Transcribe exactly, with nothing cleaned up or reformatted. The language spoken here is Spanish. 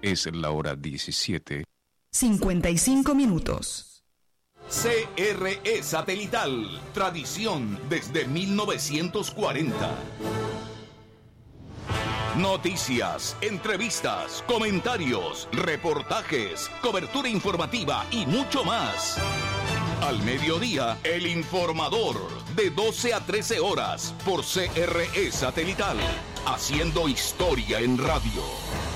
Es la hora diecisiete. cincuenta y cinco minutos. C R E Satelital, tradición desde mil novecientos cuarenta. Noticias, entrevistas, comentarios, reportajes, cobertura informativa y mucho más. Al mediodía, El Informador, de doce a trece horas, por C R E Satelital, haciendo historia en radio.